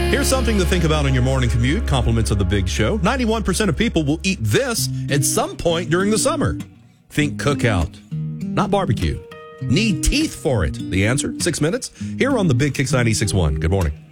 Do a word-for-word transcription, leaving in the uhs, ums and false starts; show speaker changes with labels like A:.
A: Here's something to think about on your morning commute. Compliments of the Big Show. ninety-one percent of people will eat this at some point during the summer. Think cookout, not barbecue. Need teeth for it. The answer, six minutes, here on the Big Kicks ninety-six point one. Good morning.